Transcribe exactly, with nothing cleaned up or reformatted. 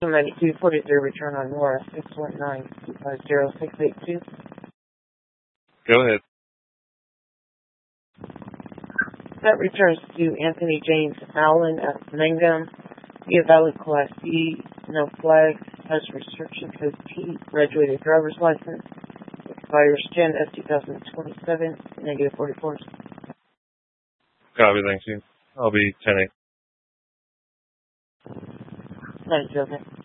ninety-two forty-three, return on Nora, six one nine two five zero six eight two. Go ahead. That returns to Anthony James Allen at Mangum. Via valid Class C, no flags, has restriction code T, graduated driver's license, expires ten of two thousand twenty-seven, negative forty-four. Copy, thank you. I'll be ten eight. Thank you, okay.